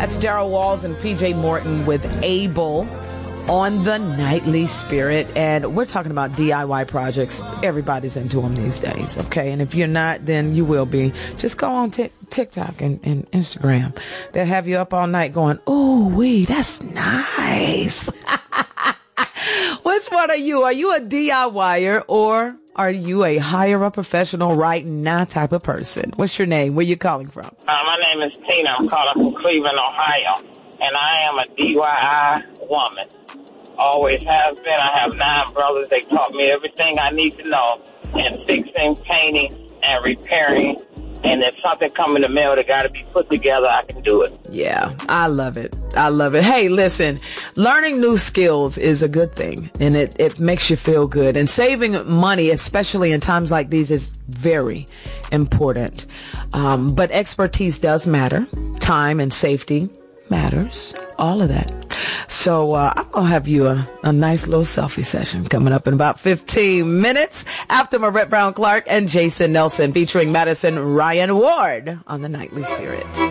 That's Daryl Walls and PJ Morton with Able on the Nightly Spirit. And we're talking about DIY projects. Everybody's into them these days, okay? And if you're not, then you will be. Just go on TikTok and Instagram. They'll have you up all night going, "Oh, wee, that's nice." Which one are you? Are you a DIYer or are you a hire a professional right now type of person? What's your name? Where you calling from? My name is Tina. I'm calling from Cleveland, Ohio. And I am a DIY woman. Always have been. I have 9 brothers. They taught me everything I need to know in fixing, painting, and repairing. And if something come in the mail that got to be put together, I can do it. Yeah, I love it. I love it. Hey, listen, learning new skills is a good thing, and it makes you feel good. And saving money, especially in times like these, is very important. But expertise does matter. Time and safety matters. All of that. So I'm going to have you a nice little selfie session coming up in about 15 minutes after Marette Brown Clark and Jason Nelson featuring Madison Ryan Ward on the Nightly Spirit.